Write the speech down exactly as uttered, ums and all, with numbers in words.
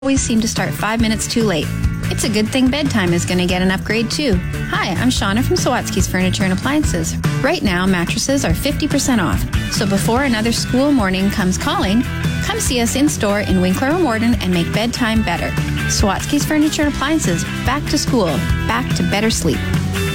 always seem to start five minutes too late. It's a good thing bedtime is going to get an upgrade too. Hi, I'm Shauna from Sawatsky's Furniture and Appliances. Right now, mattresses are fifty percent off. So before another school morning comes calling, come see us in store in Winkler or Morden and make bedtime better. Sawatsky's Furniture and Appliances, back to school, back to better sleep.